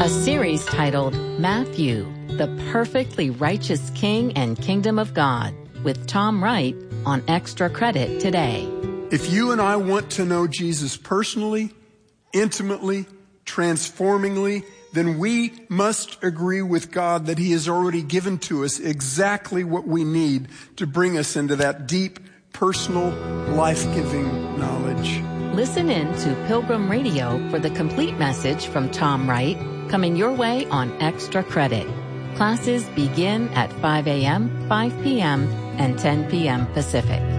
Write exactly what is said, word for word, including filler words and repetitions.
a series titled Matthew, the Perfectly Righteous King and Kingdom of God, with Tom Wright on Extra Credit today. If you and I want to know Jesus personally, intimately, transformingly, then we must agree with God that He has already given to us exactly what we need to bring us into that deep, personal, life-giving knowledge. Listen in to Pilgrim Radio for the complete message from Tom Wright, coming your way on Extra Credit. Classes begin at five a.m., five p.m., and ten p.m. Pacific.